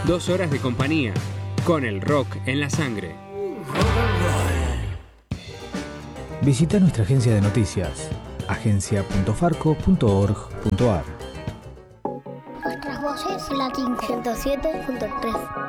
2 horas de compañía, con el rock en la sangre. Visita nuestra agencia de noticias, agencia.farco.org.ar. Nuestras voces, Latin 107.3.